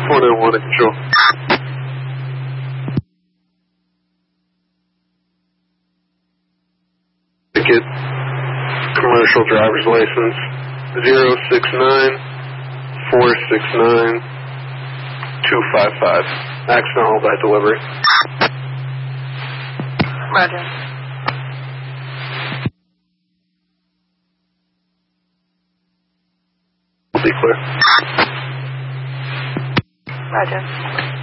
491 to control. Ticket, commercial driver's license, 069-469-255. Accidental by delivery. Roger. Be clear. Roger.